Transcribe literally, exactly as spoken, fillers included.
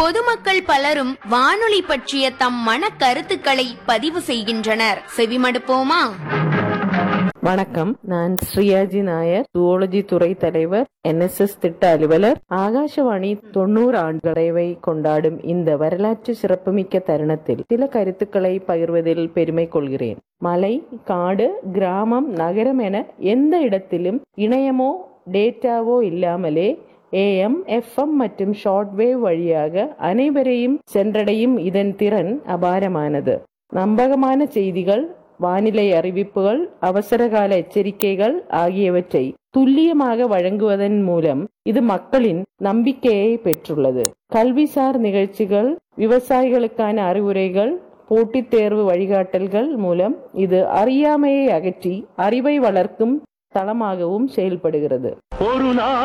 பொதுமக்கள் பலரும் வானொலி பற்றிய தம் மன கருத்துக்களை பதிவு செய்கின்றனர். செவிமடுப்போமா? வணக்கம், நான் ஸ்ரீயாஜி நாயர், ஜூவாலஜி துறை தலைவர், என் எஸ் எஸ் திட்ட அலுவலர். ஆகாஷவாணி தொண்ணூறு ஆண்டுகளை கொண்டாடும் இந்த வரலாற்று சிறப்புமிக்க தருணத்தில் சில கருத்துக்களை பகிர்வதில் பெருமை கொள்கிறேன். மலை, காடு, கிராமம், நகரம் என எந்த இடத்திலும் இணையமோ டேட்டாவோ இல்லாமலே ஏஎம், எஃப்எம் மற்றும் ஷார்ட்வேவ் வழியாக அனைவரையும் சென்றடையும் இதன் திறன் அபாரமானது. நம்பகமான செய்திகள், வானிலை அறிவிப்புகள், அவசரகால எச்சரிக்கைகள் ஆகியவற்றை துல்லியமாக வழங்குவதன் மூலம் இது மக்களின் நம்பிக்கையை பெற்றுள்ளது. கல்விசார் நிகழ்ச்சிகள், விவசாயிகளுக்கான அறிவுரைகள், போட்டித் தேர்வு வழிகாட்டல்கள் மூலம் இது அறியாமையை அகற்றி அறிவை வளர்க்கும் தளமாகவும் செயல்படுகிறது.